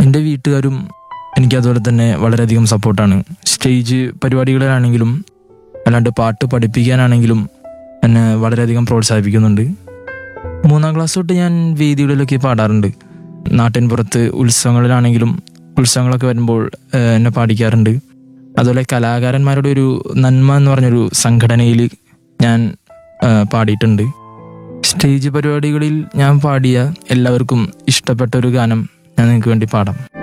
എൻ്റെ വീട്ടുകാരും എനിക്ക് അതുപോലെ തന്നെ വളരെയധികം സപ്പോർട്ടാണ്. സ്റ്റേജ് പരിപാടികളിലാണെങ്കിലും അല്ലാണ്ട് പാട്ട് പഠിപ്പിക്കാനാണെങ്കിലും എന്നെ വളരെയധികം പ്രോത്സാഹിപ്പിക്കുന്നുണ്ട്. 3ാം ക്ലാസ് തൊട്ട് ഞാൻ വേദികളിലൊക്കെ പാടാറുണ്ട്. നാട്ടിൻ പുറത്ത് ഉത്സവങ്ങളിലാണെങ്കിലും ഉത്സവങ്ങളൊക്കെ വരുമ്പോൾ എന്നെ പാടിക്കാറുണ്ട്. അതുപോലെ കലാകാരന്മാരുടെ ഒരു നന്മ എന്ന് പറഞ്ഞൊരു സംഘടനയിൽ ഞാൻ പാടിയിട്ടുണ്ട്. സ്റ്റേജ് പരിപാടികളിൽ ഞാൻ പാടിയ എല്ലാവർക്കും ഇഷ്ടപ്പെട്ട ഒരു ഗാനം ഞാൻ നിങ്ങൾക്ക് വേണ്ടി പാടാം.